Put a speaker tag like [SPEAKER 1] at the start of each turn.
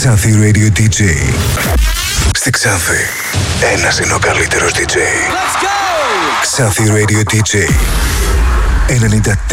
[SPEAKER 1] Xanthi Radio DJ. Στη Ξάνθη, ένας είναι ο καλύτερος DJ.
[SPEAKER 2] Let's go!
[SPEAKER 1] Xanthi Radio DJ 94,6.